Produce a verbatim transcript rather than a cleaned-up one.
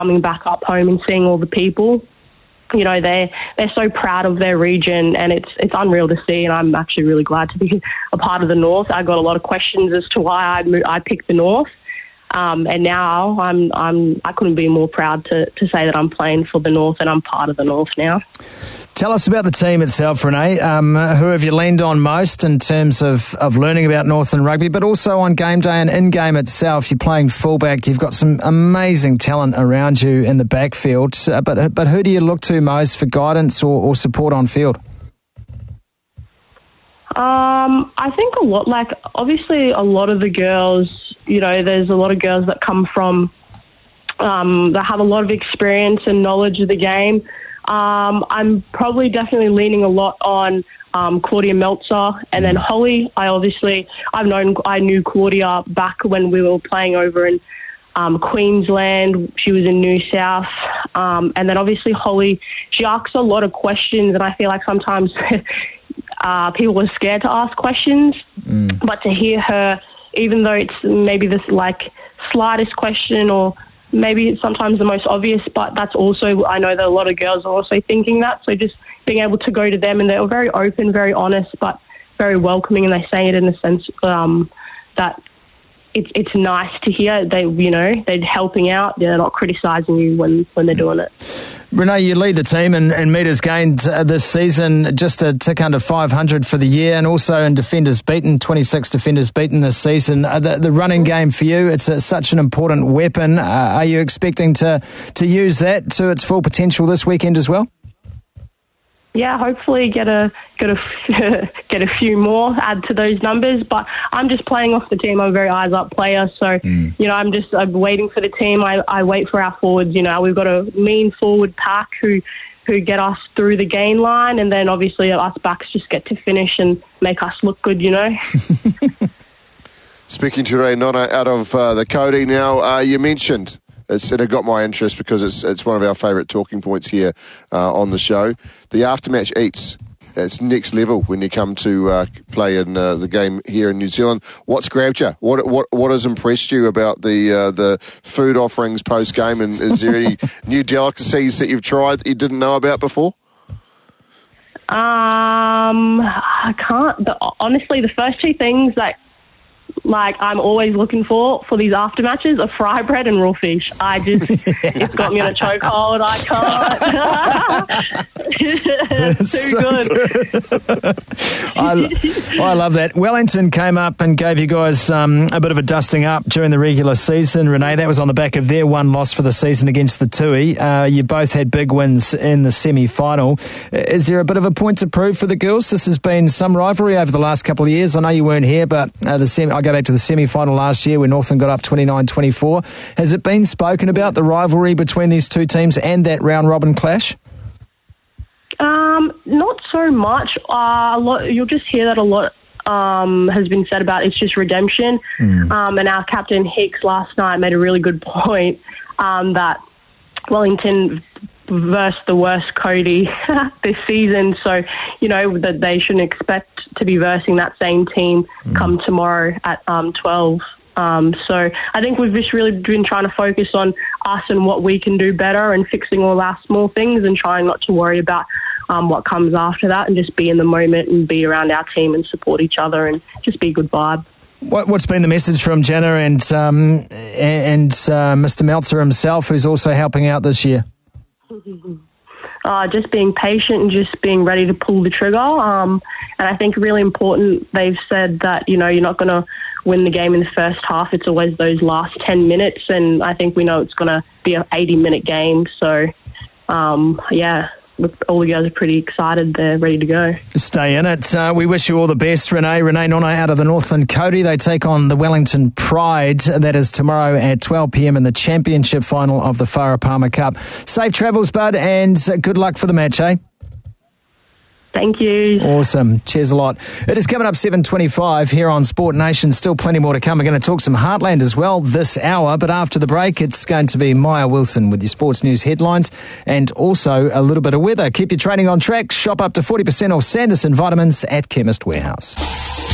coming back up home and seeing all the people. You know, they're, they're so proud of their region, and it's it's unreal to see, and I'm actually really glad to be a part of the North. I got a lot of questions as to why I, moved, I picked the North. Um, and now I'm, I'm, I couldn't be more proud to, to say that I'm playing for the North and I'm part of the North now. Tell us about the team itself, Renee. Um, who have you leaned on most in terms of, of learning about Northern rugby, but also on game day and in-game itself? You're playing fullback. You've got some amazing talent around you in the backfield. Uh, but but who do you look to most for guidance or, or support on field? Um, I think a lot, like, obviously a lot of the girls, you know, there's a lot of girls that come from, um, that have a lot of experience and knowledge of the game. Um, I'm probably definitely leaning a lot on um, Claudia Meltzer, and then Holly. I obviously, I've known, I knew Claudia back when we were playing over in um, Queensland. She was in New South. Um, and then obviously Holly, she asks a lot of questions, and I feel like sometimes uh, people are scared to ask questions, mm. but to hear her, even though it's maybe this like slightest question or maybe it's sometimes the most obvious, but that's also, I know that a lot of girls are also thinking that. So just being able to go to them, and they're very open, very honest, but very welcoming, and they say it in a sense um, that it's it's nice to hear. They, you know, they're helping out. They're not criticising you when, when they're doing it. Renee, you lead the team in, in metres gained uh, this season, just a tick under five hundred for the year, and also in defenders beaten, twenty-six defenders beaten this season. Uh, the, the running game for you, it's a, such an important weapon. Uh, are you expecting to, to use that to its full potential this weekend as well? Yeah, hopefully get a get a get a few more, add to those numbers. But I'm just playing off the team. I'm a very eyes up player, so mm. you know I'm just I'm waiting for the team. I, I wait for our forwards. You know, we've got a mean forward pack who who get us through the gain line, and then obviously us backs just get to finish and make us look good. You know. Speaking to Ray Nona out of uh, the Cody now, uh, you mentioned. It's, it got my interest because it's it's one of our favourite talking points here uh, on the show. The aftermatch eats. It's next level when you come to uh, play in uh, the game here in New Zealand. What's grabbed you? What what what has impressed you about the uh, the food offerings post game? And is there any new delicacies that you've tried that you didn't know about before? Um, I can't. The, honestly, the first two things that. Like I'm always looking for for these after matches are fry bread and raw fish. I just it's got me on a chokehold. I can't. It's too so good. good. I, I love that. Wellington came up and gave you guys um, a bit of a dusting up during the regular season. Renee, that was on the back of their one loss for the season against the Tui. Uh, you both had big wins in the semi-final. Is there a bit of a point to prove for the girls? This has been some rivalry over the last couple of years. I know you weren't here, but uh, the semi. I go back to the semi-final last year when Northland got up twenty-nine twenty-four. Has it been spoken about, the rivalry between these two teams and that round-robin clash? Um, not so much. Uh, a lot, you'll just hear that a lot um, has been said about it's just redemption. Mm. Um, and our captain Hicks last night made a really good point um, that Wellington versus the worst Cody this season. So, you know, that they shouldn't expect to be versing that same team mm. come tomorrow at um, twelve. Um, so I think we've just really been trying to focus on us and what we can do better and fixing all our small things and trying not to worry about um, what comes after that and just be in the moment and be around our team and support each other and just be a good vibe. What, what's been the message from Jenna and, um, and uh, Mister Meltzer himself, who's also helping out this year? Uh, just being patient and just being ready to pull the trigger. Um, and I think really important, they've said that, you know, you're not going to win the game in the first half. It's always those last ten minutes. And I think we know it's going to be an eighty-minute game. So, um, yeah, all the guys are pretty excited. They're ready to go. Stay in it. Uh, we wish you all the best, Renee. Renee Nona out of the Northland Cody. They take on the Wellington Pride. That is tomorrow at twelve p.m. in the championship final of the Farah Palmer Cup. Safe travels, bud, and good luck for the match, eh? Thank you. Awesome. Cheers a lot. It is coming up seven twenty-five here on Sport Nation. Still plenty more to come. We're going to talk some Heartland as well this hour, but after the break, it's going to be Maya Wilson with your sports news headlines and also a little bit of weather. Keep your training on track. Shop up to forty percent off Sanderson vitamins at Chemist Warehouse.